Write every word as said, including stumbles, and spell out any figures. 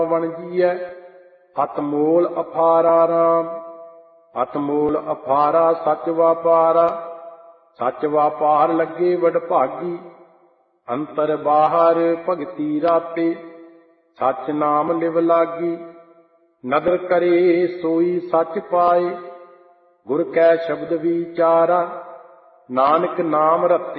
ਬਣ ਜੀਐ। ਅਤ ਮੋਲ ਅਫਾਰਾ ਰਾਮ, ਅਤ ਮੋਲ ਅਫਾਰਾ ਸੱਚ ਵਾਪਾਰਾ। ਸੱਚ ਵਾਪਾਰ ਲੱਗੇ ਵਡਭਾਗੀ, ਅੰਤਰ ਬਾਹਰ ਭਗਤੀ ਰਾਪੇ। ਸੱਚ ਨਾਮ ਲਿਵ ਲਾਗੀ, ਨਦਰ ਕਰੇ ਸੋਈ ਸੱਚ ਪਾਏ। ਗੁਰ ਕੈ ਸ਼ਬਦ ਵਿਚਾਰਾ, ਨਾਨਕ ਨਾਮ ਰਤੇ